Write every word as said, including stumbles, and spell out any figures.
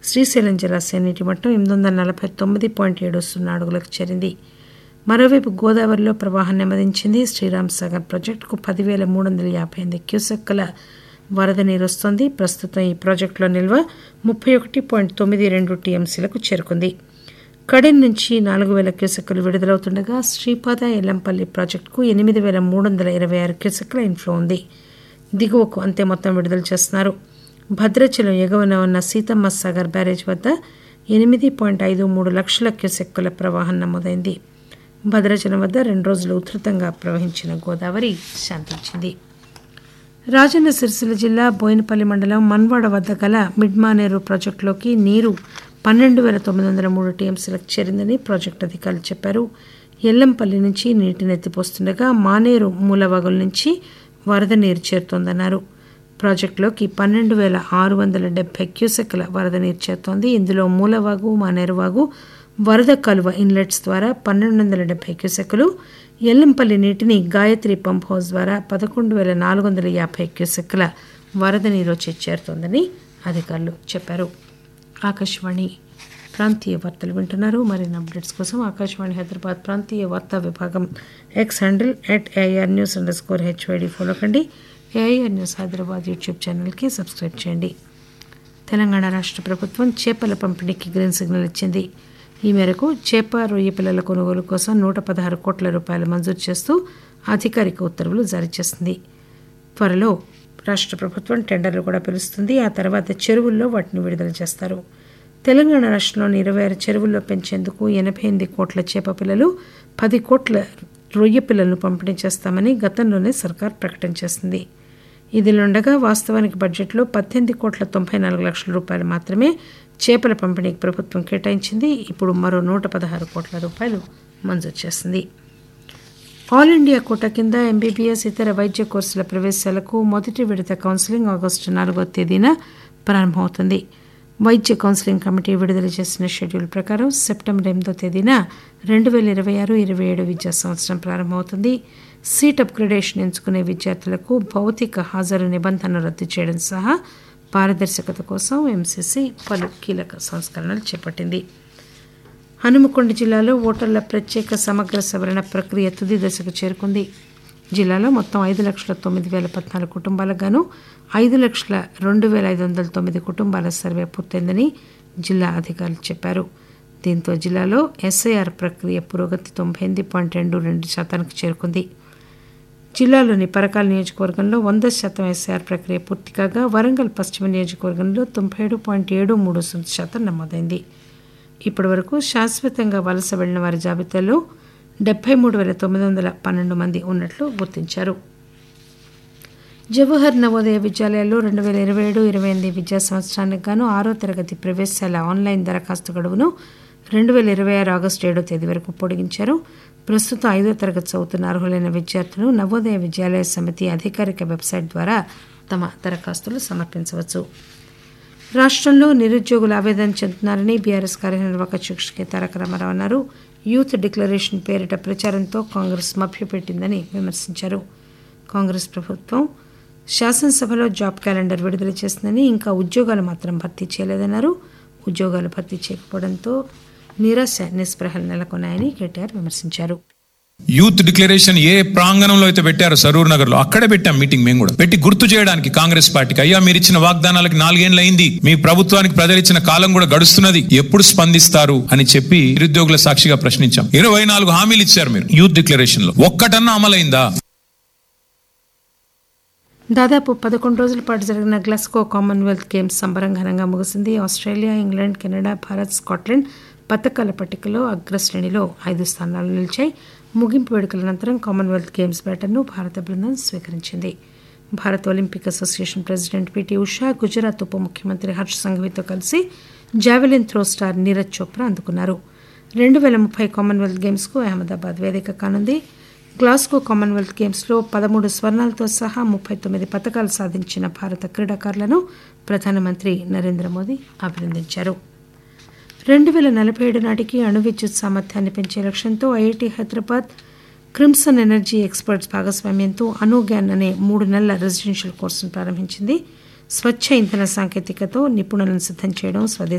శ్రీశైలం జలాశయం నీటి మట్టం ఎనిమిది వందల నలభై తొమ్మిది పాయింట్ ఏడు సున్నా అడుగులకు చేరింది. మరోవైపు గోదావరిలో ప్రవాహం నెమ్మదించింది. శ్రీరామ్ సాగర్ ప్రాజెక్టుకు పదివేల మూడు వందల యాభై ఎనిమిది క్యూసెక్కుల వరద నీరు వస్తోంది. ప్రస్తుతం ఈ ప్రాజెక్టులో నిల్వ ముప్పై ఒకటి పాయింట్ తొమ్మిది రెండు టీఎంసీలకు చేరుకుంది. కడెం నుంచి నాలుగు వేల క్యూసెక్కులు విడుదలవుతుండగా శ్రీపాద ఎల్లంపల్లి ప్రాజెక్టుకు ఎనిమిది వేల మూడు వందల ఇరవై ఆరు క్యూసెక్కుల ఇన్ఫ్లో ఉంది. దిగువకు అంతే మొత్తం విడుదల చేస్తున్నారు. భద్రాచలం ఎగువన ఉన్న సీతమ్మ సాగర్ బ్యారేజ్ వద్ద ఎనిమిది పాయింట్ ఐదు మూడు లక్షల క్యూసెక్కుల ప్రవాహం నమోదైంది. భద్రాచలం వద్ద రెండు రోజులు ఉధృతంగా ప్రవహించిన గోదావరి శాంతించింది. రాజన్న సిరిసిల్ల జిల్లా బోయినపల్లి మండలం మన్వాడ వద్ద గల మిడ్మానేరు ప్రాజెక్టులోకి నీరు పన్నెండు వేల తొమ్మిది వందల మూడు టీఎంసీలకు చేరిందని ప్రాజెక్టు అధికారులు చెప్పారు. ఎల్లంపల్లి నుంచి నీటిని ఎత్తిపోస్తుండగా మానేరు మూలవాగుల నుంచి వరద నీరు చేరుతోందన్నారు. ప్రాజెక్టులోకి పన్నెండు వేల ఆరు వందల డెబ్బై క్యూసెక్కుల వరద నీరు చేరుతోంది. ఇందులో మూలవాగు, మానేరువాగు, వరద కలువ ఇన్లెట్స్ ద్వారా పన్నెండు వందల డెబ్బై క్యూసెక్కులు, ఎల్లంపల్లి నీటిని గాయత్రి పంప్ హౌస్ ద్వారా పదకొండు వేల నాలుగు వందల యాభై క్యూసెక్కుల వరద నీరు వచ్చి చేరుతోందని అధికారులు చెప్పారు. ఆకాశవాణి ప్రాంతీయ వార్తలు వింటున్నారు. మరిన్ని అప్డేట్స్ కోసం ఆకాశవాణి హైదరాబాద్ ప్రాంతీయ వార్తా విభాగం X handle at AIR news under score HYD follow కండి. ఏఐఆర్ న్యూస్ హైదరాబాద్ యూట్యూబ్ ఛానల్కి సబ్స్క్రైబ్ చేయండి. తెలంగాణ రాష్ట్ర ప్రభుత్వం చేపల పంపిణీకి గ్రీన్ సిగ్నల్ ఇచ్చింది. ఈ మేరకు చేప, రొయ్య పిల్లల కొనుగోలు కోసం నూట పదహారు కోట్ల రూపాయలు మంజూరు చేస్తూ అధికారిక ఉత్తర్వులు జారీ చేసింది. త్వరలో రాష్ట్ర ప్రభుత్వం టెండర్లు కూడా పిలుస్తుంది. ఆ తర్వాత చెరువుల్లో వాటిని విడుదల చేస్తారు. తెలంగాణ రాష్ట్రంలోని ఇరవై ఆరు చెరువుల్లో పెంచేందుకు ఎనభై ఎనిమిది కోట్ల చేప పిల్లలు, పది కోట్ల రొయ్య పిల్లలను పంపిణీ చేస్తామని గతంలోనే సర్కార్ ప్రకటన చేసింది. ఇదిలుండగా వాస్తవానికి బడ్జెట్లో పద్దెనిమిది కోట్ల తొంభై నాలుగు లక్షల రూపాయలు మాత్రమే చేపల పంపిణీకి ప్రభుత్వం కేటాయించింది. ఇప్పుడు మరో నూట పదహారు కోట్ల రూపాయలు మంజూరు చేసింది. ఆల్ ఇండియా కోటా కింద ఎంబీబీఎస్ ఇతర వైద్య కోర్సుల ప్రవేశాలకు మొదటి విడత కౌన్సిలింగ్ ఆగస్టు నాలుగో తేదీన ప్రారంభమవుతుంది. వైద్య కౌన్సిలింగ్ కమిటీ విడుదల చేసిన షెడ్యూల్ ప్రకారం సెప్టెంబర్ ఎనిమిదో తేదీన రెండు వేల ఇరవై ఆరు ఇరవై ఏడు విద్యా సంవత్సరం ప్రారంభమవుతుంది. సీట్ అప్గ్రేడేషన్ ఎంచుకునే విద్యార్థులకు భౌతిక హాజరు నిబంధనలు రద్దు చేయడం సహా పారదర్శకత కోసం ఎంసీసీ పలు కీలక సంస్కరణలు చేపట్టింది. హనుమకొండ జిల్లాలో ఓటర్ల ప్రత్యేక సమగ్ర సవరణ ప్రక్రియ తుది దశకు చేరుకుంది. జిల్లాలో మొత్తం ఐదు లక్షల తొమ్మిది వేల పద్నాలుగు కుటుంబాలకు గాను ఐదు లక్షల రెండు వేల ఐదు వందల తొమ్మిది కుటుంబాల సర్వే పూర్తయిందని జిల్లా అధికారులు చెప్పారు. దీంతో జిల్లాలో ఎస్ఐఆర్ ప్రక్రియ పురోగతి తొంభై ఎనిమిది పాయింట్ రెండు రెండు శాతానికి చేరుకుంది. జిల్లాలోని పరకాల నియోజకవర్గంలో వంద శాతం ఎస్ఐఆర్ ప్రక్రియ పూర్తి కాగా వరంగల్ పశ్చిమ నియోజకవర్గంలో తొంభై ఏడు పాయింట్ ఏడు మూడు శాతం నమోదైంది. ఇప్పటి వరకు శాశ్వతంగా వలస వెళ్లిన వారి జాబితాలో డెబ్బై మూడు వేల తొమ్మిది వందల పన్నెండు మంది ఉన్నట్లు గుర్తించారు. జవహర్ నవోదయ విద్యాలయాల్లో రెండు వేల ఇరవై ఏడు ఇరవై ఎనిమిది విద్యా సంవత్సరానికి గాను ఆరో తరగతి ప్రవేశాల ఆన్లైన్ దరఖాస్తు గడువును రెండు వేల ఇరవై ఆరు ఆగస్టు ఏడో తేదీ వరకు పొడిగించారు. ప్రస్తుతం ఐదో తరగతి చదువుతున్న అర్హులైన విద్యార్థులు నవోదయ విద్యాలయ సమితి అధికారిక వెబ్సైట్ ద్వారా తమ దరఖాస్తులు సమర్పించవచ్చు. రాష్ట్రంలో నిరుద్యోగులు ఆవేదన చెందుతున్నారని బీఆర్ఎస్ కార్యనిర్వాహక అధ్యక్షుడు కె తారక రామారావు అన్నారు. యూత్ డిక్లరేషన్ పేరిట ప్రచారంతో కాంగ్రెస్ మభ్యపెట్టిందని విమర్శించారు. కాంగ్రెస్ ప్రభుత్వం శాసనసభలో జాబ్ క్యాలెండర్ విడుదల చేసిందని, ఇంకా ఉద్యోగాలు మాత్రం భర్తీ చేయలేదన్నారు. ఉద్యోగాలు భర్తీ చేయకపోవడంతో నిరాశ నిస్పృహలు నెలకొన్నాయని కేటీఆర్ విమర్శించారు. యూత్ డిక్లరేషన్ ఏ ప్రాంగణంలో అయితే పెట్టారో సరూర్ నగర్ లో అక్కడే పెట్టాం మీటింగ్. మేము కూడా పెట్టి గుర్తు చేయడానికి కాంగ్రెస్ పార్టీకి, అయ్యా మీరు ఇచ్చిన వాగ్దానాలకి నాలుగేళ్లు అయింది, మీ ప్రభుత్వానికి ప్రజలు ఇచ్చిన కాలం కూడా గడుస్తున్నది, ఎప్పుడు స్పందిస్తారు అని చెప్పి నిరుద్యోగుల సాక్షిగా ప్రశ్నించాం. ఇరవై నాలుగు హామీలు ఇచ్చారు మీరు యూత్ డిక్లరేషన్ లో, ఒక్కటన్నా అమలైందా? దాదాపు పదకొండు రోజుల పాటు జరిగిన గ్లాస్గో కామన్వెల్త్ గేమ్స్ సంబరంగా ముగిసింది. Australia, England, Canada, Bharat, Scotland పతకాల పట్టికలో అగ్రశ్రేణిలో ఐదు స్థానాలు నిలిచాయి. ముగింపు వేడుకల అనంతరం కామన్వెల్త్ గేమ్స్ బ్యాటన్ను భారత బృందం స్వీకరించింది. భారత Olympic association president PT Usha, Gujarat ఉప ముఖ్యమంత్రి హర్ష్ సంఘవితో కలిసి javelin throw star Neeraj Chopra అందుకున్నారు. రెండు వేల ముప్పై కామన్వెల్త్ గేమ్స్కు అహ్మదాబాద్ వేదిక కానుంది. గ్లాస్గో కామన్వెల్త్ గేమ్స్లో పదమూడు స్వర్ణాలతో సహా ముప్పై తొమ్మిది పతకాలు సాధించిన భారత క్రీడాకారులను ప్రధానమంత్రి నరేంద్ర మోదీ అభినందించారు. రెండు వేల నలభై ఏడు నాటికి అణు విద్యుత్ సామర్థ్యాన్ని పెంచే లక్ష్యంతో IIT Hyderabad, crimson energy experts భాగస్వామ్యంతో అనుగ్యాన్ అనే మూడు నెలల రెసిడెన్షియల్ కోర్సును ప్రారంభించింది. స్వచ్ఛ ఇంధన సాంకేతికతో నిపుణులను సిద్ధం చేయడం, స్వదేశీ